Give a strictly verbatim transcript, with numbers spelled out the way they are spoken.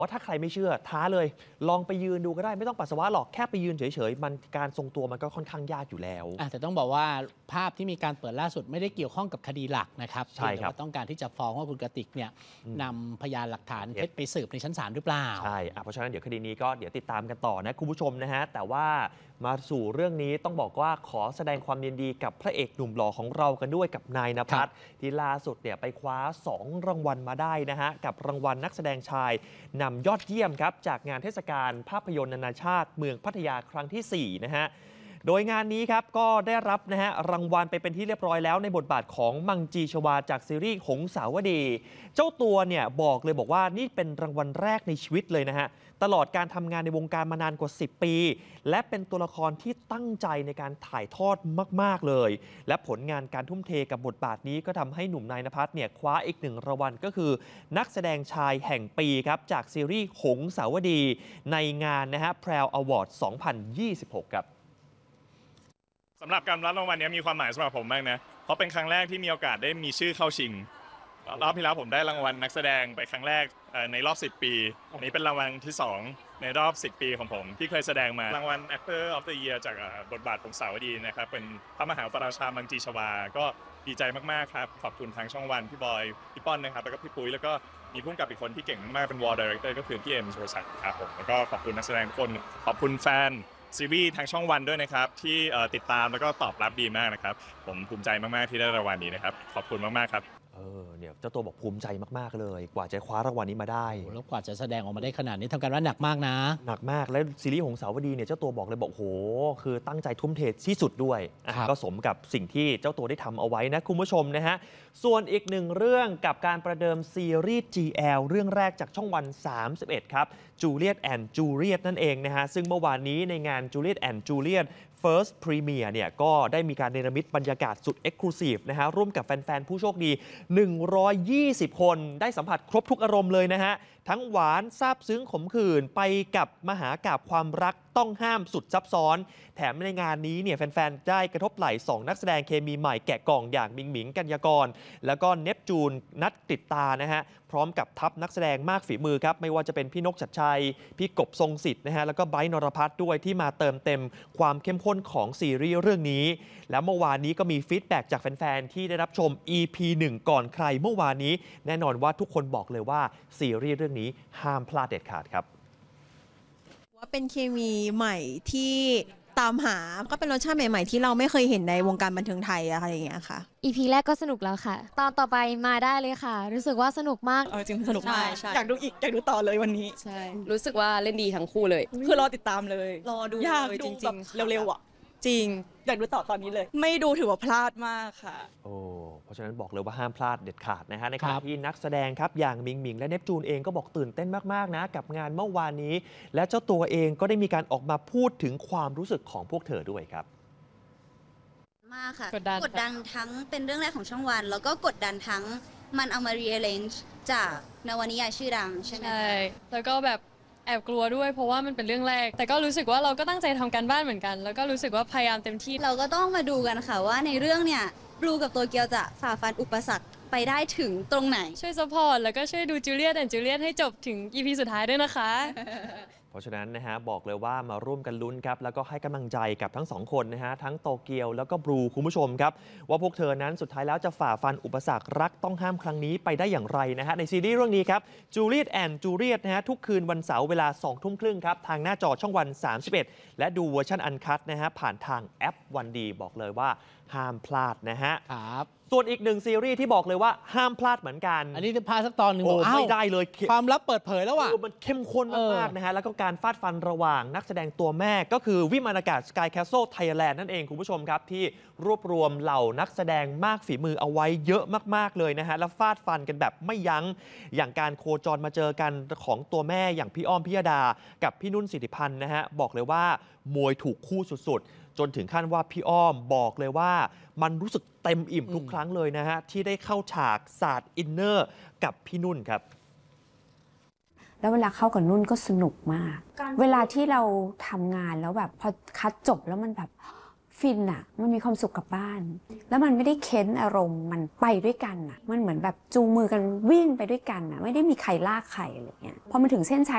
ว่าถ้าใครไม่เชื่อท้าเลยลองไปยืนดูก็ได้ไม่ต้องปัสสาวะหรอกแค่ไปยืนเฉยๆมันการทรงตัวมันก็ค่อนข้างยากอยู่แล้วแต่ต้องบอกว่าภาพที่มีการเปิดล่าสุดไม่ได้เกี่ยวข้องกับคดีหลักนะครับใช่ครับแต่ว่าต้องการที่จะฟ้องว่าคุณกติกเนี่ยนำพยานหลักฐานเท็จไปสืบในชั้นศาลหรือเปล่าใช่เพราะฉะนั้นเดี๋ยวคดีนี้ก็เดี๋ยวติดตามกันต่อนะคุณผู้ชมนะฮะแต่ว่ามาสู่เรื่องนี้ต้องบอกว่าขอแสดงความยินดีกับพระเอกหนุ่มหล่อของเรากันด้วยกับนายณภัทรที่ล่าสุดเนี่ยไปคว้าสองรางวัลมาได้นะฮะกับรางวัลนักแสดงชายนำยอดเยี่ยมครับจากงานเทศกาลภาพยนตร์นานาชาติเมืองพัทยาครั้งที่สี่นะฮะโดยงานนี้ครับก็ได้รับนะฮะรางวัลไปเป็นที่เรียบร้อยแล้วในบทบาทของมังจีชวาจากซีรีส์หงสาวดีเจ้าตัวเนี่ยบอกเลยบอกว่านี่เป็นรางวัลแรกในชีวิตเลยนะฮะตลอดการทำงานในวงการมานานกว่าสิบปีและเป็นตัวละครที่ตั้งใจในการถ่ายทอดมากๆเลยและผลงานการทุ่มเทกับบทบาทนี้ก็ทำให้หนุ่มนายณภัทรเนี่ยคว้าอีกหนึ่งรางวัลก็คือนักแสดงชายแห่งปีครับจากซีรีส์หงสาวดีในงานนะฮะ Prel Award สองพันยี่สิบหก ครับสำหรับการรับรางวัลนี้มีความหมายสำหรับผมมากนะเพราะเป็นครั้งแรกที่มีโอกาสได้มีชื่อเข้าชิงรอบที่แล้วผมได้รางวัลนักแสดงไปครั้งแรกในรอบสิบปีอันนี้เป็นรางวัลที่สองในรอบสิบปีของผมที่เคยแสดงมารางวัล Actor of the Year จากบทบาทของสาวดีนะครับเป็นพระมหาปราชามังจีชวาก็ดีใจมากๆครับขอบคุณทางช่องวันพี่บอยพี่ป้อนนะครับแล้วก็พี่ปุ้ยแล้วก็มีผู้กำกับอีกคนที่เก่งมากเป็น War Director ก็คือพี่เอ็มสุรศักดิ์ครับผมแล้วก็ขอบคุณนักแสดงทุกคนขอบคุณแฟนซีรีส์ทางช่องวันด้วยนะครับที่ติดตามแล้วก็ตอบรับดีมากนะครับผมภูมิใจมากๆที่ได้รางวัลนี้นะครับขอบคุณมากๆครับเออเนี่ยเจ้าตัวบอกภูมิใจมากๆเลยกว่าจะคว้ารางวัลนี้มาได้แล้วกว่าจะแสดงออกมาได้ขนาดนี้ทำการบ้านหนักมากนะหนักมากและซีรีส์หงสาวดีเนี่ยเจ้าตัวบอกเลยบอกโหคือตั้งใจทุ่มเทที่สุดด้วยก็สมกับสิ่งที่เจ้าตัวได้ทำเอาไว้นะคุณผู้ชมนะฮะส่วนอีกหนึ่งเรื่องกับการประเดิมซีรีส์ จี แอล เรื่องแรกจากช่องวันสามสิบเอ็ดครับจูเลียตแอนด์จูเลียตนั่นเองนะฮะซึ่งเมื่อวานนี้ในงานจูเลียตแอนด์จูเลียตFirst Premier เนี่ยก็ได้มีการเนรมิตบรรยากาศสุด Exclusive นะฮะร่วมกับแฟนๆผู้โชคดีหนึ่งร้อยยี่สิบคนได้สัมผัสครบทุกอารมณ์เลยนะฮะทั้งหวานซาบซึ้งขมขื่นไปกับมหากาพย์ความรักต้องห้ามสุดซับซ้อนแถมในงานนี้เนี่ยแฟนๆได้กระทบไหล่สองนักแสดงเคมีใหม่แกะกล่องอย่างมิงหมิงกัญญากรแล้วก็เนปจูนนัทกฤษตานะฮะพร้อมกับทัพนักแสดงมากฝีมือครับไม่ว่าจะเป็นพี่นกชัดชัยพี่กบทรงสิทธิ์นะฮะแล้วก็ไบร์ทนรพัฒน์ด้วยที่มาเติมเต็มความเข้มข้นของซีรีส์เรื่องนี้แล้วเมื่อวานนี้ก็มีฟีดแบ็กจากแฟนๆที่ได้รับชม อี พี หนึ่ง ก่อนใครเมื่อวานนี้แน่นอนว่าทุกคนบอกเลยว่าซีรีส์เรื่องนี้ห้ามพลาดเด็ดขาดครับว่าเป็นเคมีใหม่ที่ตามหาก็เป็นรสชาติใหม่ๆที่เราไม่เคยเห็นในวงการบันเทิงไทยอะไรอย่างเงี้ยค่ะอี พี แรกก็สนุกแล้วค่ะตอนต่อไปมาได้เลยค่ะรู้สึกว่าสนุกมากเออจริงสนุกมากอยากดูอีกอยากดูต่อเลยวันนี้ใช่รู้สึกว่าเล่นดีทั้งคู่เลยคือรอติดตามเลยรอดูอยากดูแบบเร็วๆอ่ะจริงอยากดูต่อตอนนี้เลยไม่ดูถือว่าพลาดมากค่ะโอ้เพราะฉะนั้นบอกเลยว่าห้ามพลาดเด็ดขาดนะฮะในขณะที่นักแสดงครับอย่างมิงหมิงและเนปจูนเองก็บอกตื่นเต้นมากๆนะกับงานเมื่อวานนี้และเจ้าตัวเองก็ได้มีการออกมาพูดถึงความรู้สึกของพวกเธอด้วยครับมากค่ะกดดันกดดันทั้งเป็นเรื่องแรกของช่องวันแล้วก็กดดันทั้งมันเอามา rearrange จากนวนิยายชื่อดังใช่ไหมใช่แล้วก็แบบแอบกลัวด้วยเพราะว่ามันเป็นเรื่องแรกแต่ก็รู้สึกว่าเราก็ตั้งใจทำการบ้านเหมือนกันแล้วก็รู้สึกว่าพยายามเต็มที่เราก็ต้องมาดูกันค่ะว่าในเรื่องเนี่ยบลูกับโตเกียวจะฝ่าฟันอุปสรรคไปได้ถึงตรงไหนช่วยซัพพอร์ตแล้วก็ช่วยดูจูเลียตแอนด์จูเลียตให้จบถึง อี พี สุดท้ายด้วยนะคะเพราะฉะนั้นนะฮะบอกเลยว่ามาร่วมกันลุ้นครับแล้วก็ให้กำลังใจกับทั้งสองคนนะฮะทั้งโตเกียวแล้วก็บลูคุณผู้ชมครับว่าพวกเธอนั้นสุดท้ายแล้วจะฝ่าฟันอุปสรรครักต้องห้ามครั้งนี้ไปได้อย่างไรนะฮะในซีรีส์เรื่องนี้ครับจูเลียตแอนด์จูเลียตนะฮะทุกคืนวันเสาร์เวลาสองทุ่มครึ่งครับทางหน้าจอช่องวันสามสิบเอ็ดและดูเวอร์ชันอันคัตนะฮะผ่านทางแอปวันดีบอกเลยว่าห้ามพลาดนะฮะครับส่วนอีกหนึ่งซีรีส์ที่บอกเลยว่าห้ามพลาดเหมือนกันอันนี้จะพาสักตอนหนึ่งโอ้ไม่ได้เลยความลับเปิดเผยแล้วอ่ะมันเข้มข้นมากๆนะฮะแล้วก็การฟาดฟันระหว่างนักแสดงตัวแม่ก็คือวิมานอากาศ Sky Castle Thailand นั่นเองคุณผู้ชมครับที่รวบรวมเหล่านักแสดงมากฝีมือเอาไว้เยอะมากๆเลยนะฮะแล้วฟาดฟันกันแบบไม่ยั้งอย่างการโคจรมาเจอกันของตัวแม่อย่างพี่อ้อมพิยดากับพี่นุ่นสิทธิพันธ์นะฮะบอกเลยว่ามวยถูกคู่สุดๆจนถึงขั้นว่าพี่อ้อมบอกเลยว่ามันรู้สึกเต็มอิ่มทุกครั้งเลยนะฮะที่ได้เข้าฉากศาสตร์อินเนอร์กับพี่นุ่นครับแล้วเวลาเข้ากับนุ่นก็สนุกมากเวลาที่เราทำงานแล้วแบบพอคัดจบแล้วมันแบบฟินอะมันมีความสุขกับบ้านแล้วมันไม่ได้เค้นอารมณ์มันไปด้วยกันอะมันเหมือนแบบจูงมือกันวิ่งไปด้วยกันอะไม่ได้มีใครลากใครอะไรเงี้ยพอมันถึงเส้นชัย